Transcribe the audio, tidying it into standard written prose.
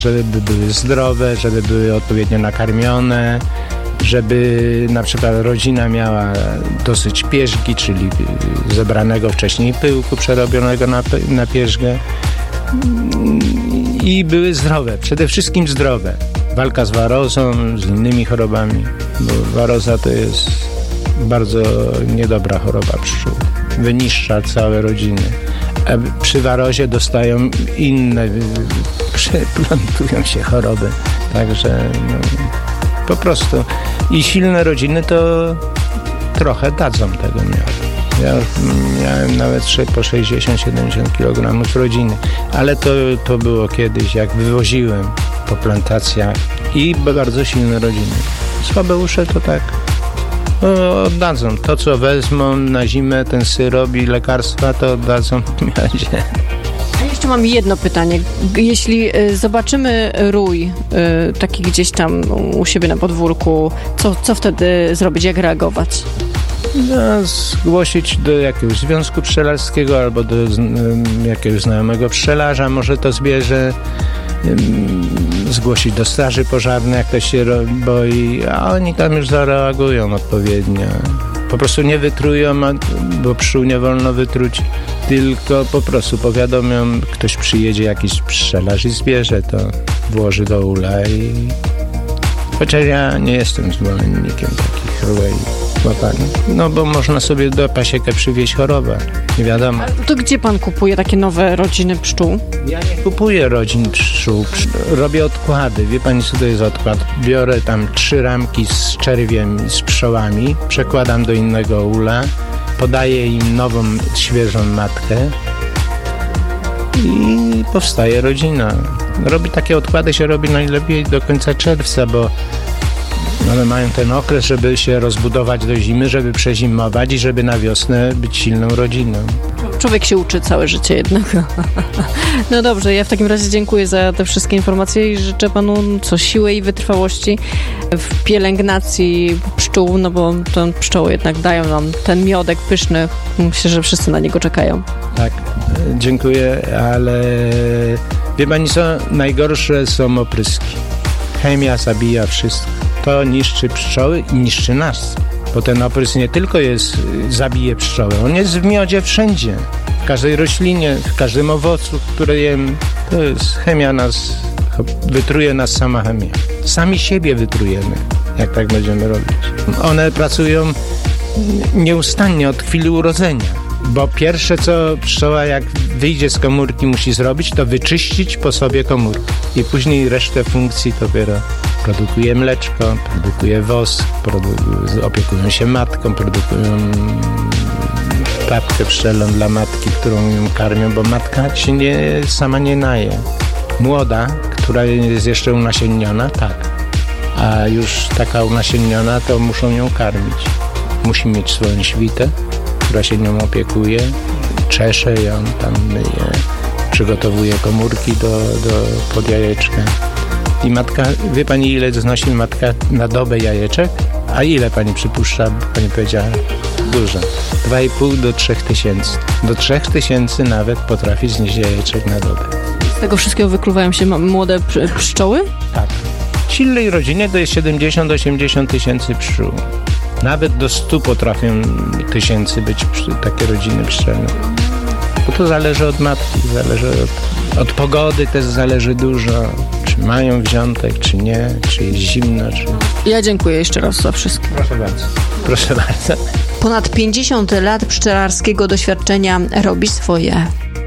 żeby były zdrowe, żeby były odpowiednio nakarmione, żeby na przykład rodzina miała dosyć pierzgi, czyli zebranego wcześniej pyłku przerobionego na pierzgę i były zdrowe, przede wszystkim zdrowe. Walka z warozą, z innymi chorobami, bo waroza to jest bardzo niedobra choroba pszczół. Wyniszcza całe rodziny. A przy warozie dostają inne, przeplantują się choroby. Także po prostu. I silne rodziny to trochę dadzą tego miodu. Ja miałem nawet po 60-70 kg rodziny. Ale to było kiedyś, jak wywoziłem po plantacjach i bardzo silne rodziny. Słabeusze to tak oddadzą. To, co wezmą na zimę, ten syrop i lekarstwa, to oddadzą w miodzie. A jeszcze mam jedno pytanie. Jeśli zobaczymy rój taki gdzieś tam u siebie na podwórku, co wtedy zrobić, jak reagować? Zgłosić do jakiegoś związku pszczelarskiego albo do jakiegoś znajomego pszczelarza, może to zbierze, zgłosić do straży pożarnej, jak ktoś się boi, a oni tam już zareagują odpowiednio. Po prostu nie wytrują, bo pszczół nie wolno wytruć, tylko po prostu powiadomią, ktoś przyjedzie, jakiś pszczelarz i zbierze to, włoży do ula i... Chociaż ja nie jestem zwolennikiem takich rulej łapania. Bo można sobie do pasiekę przywieźć chorobę. Nie wiadomo. Ale to gdzie pan kupuje takie nowe rodziny pszczół? Ja nie kupuję rodzin pszczół. Robię odkłady. Wie pani, co to jest odkład? Biorę tam 3 ramki z czerwiem, z pszczołami, przekładam do innego ula, podaję im nową, świeżą matkę i powstaje rodzina. Takie odkłady się robi najlepiej do końca czerwca, bo one mają ten okres, żeby się rozbudować do zimy, żeby przezimować i żeby na wiosnę być silną rodziną. Człowiek się uczy całe życie jednak. No dobrze, ja w takim razie dziękuję za te wszystkie informacje i życzę panu siły i wytrwałości w pielęgnacji pszczół, bo te pszczoły jednak dają nam ten miodek pyszny. Myślę, że wszyscy na niego czekają. Tak, dziękuję, ale wie pani co? Najgorsze są opryski. Chemia zabija wszystko. To niszczy pszczoły i niszczy nas. Bo ten oprysk nie tylko zabije pszczoły, on jest w miodzie wszędzie. W każdej roślinie, w każdym owocu, który jemy. To jest chemia wytruje nas sama chemia. Sami siebie wytrujemy, jak tak będziemy robić. One pracują nieustannie od chwili urodzenia. Bo pierwsze, co pszczoła jak wyjdzie z komórki musi zrobić, to wyczyścić po sobie komórkę. I później resztę funkcji dopiero produkuje mleczko, produkuje wosk, opiekują się matką, produkują papkę pszczelą dla matki, którą ją karmią, bo matka się sama nie naje. Młoda, która jest jeszcze unasienniona, tak. A już taka unasienniona, to muszą ją karmić. Musi mieć swoją świtę, która się nią opiekuje, czesze ją, tam myje, przygotowuje komórki pod jajeczka. I matka, wie pani, ile znosi matka na dobę jajeczek? A ile pani przypuszcza? Pani powiedziała, dużo. 2,5 do 3 tysięcy. Do 3 tysięcy nawet potrafi znieść jajeczek na dobę. Z tego wszystkiego wykluwają się młode pszczoły? Tak. W silnej rodzinie to jest 70-80 tysięcy pszczół. Nawet do 100 potrafią tysięcy być takie rodziny pszczelne. Bo to zależy od matki, zależy od pogody też zależy dużo. Czy mają wziątek, czy nie, czy jest zimno, czy... Ja dziękuję jeszcze raz za wszystko. Proszę bardzo. Proszę bardzo. Ponad 50 lat pszczelarskiego doświadczenia robi swoje.